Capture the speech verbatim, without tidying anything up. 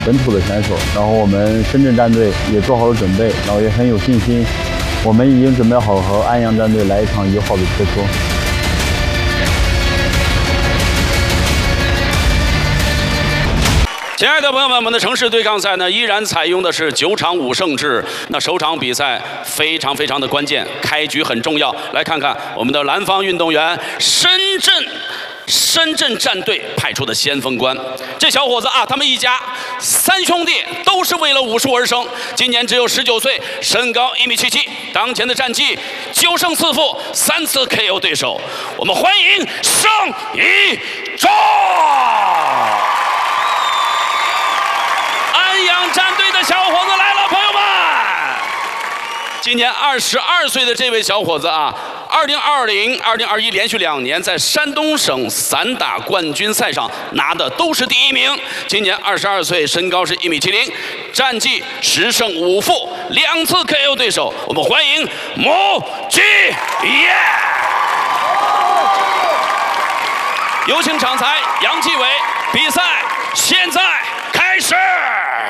本土的选手，然后我们深圳战队也做好了准备，然后也很有信心，我们已经准备好和安阳战队来一场友好的切磋。 亲爱的朋友们，我们的城市对抗赛呢，依然采用的是九场五胜制。那首场比赛非常非常的关键，开局很重要。来看看我们的蓝方运动员，深圳深圳战队派出的先锋官。这小伙子啊，他们一家三兄弟都是为了武术而生，今年只有十九岁，身高一米七七，当前的战绩九胜四负，三次 K O 对手。我们欢迎盛一中。 安阳战队的小伙子来了，朋友们！今年二十二岁的这位小伙子啊，二零二零、二零二一连续两年在山东省散打冠军赛上拿的都是第一名。今年二十二岁，身高是一米七零，战绩十胜五负，两次 K O 对手。我们欢迎母鸡耶！有请场裁杨继伟，比赛现在开始。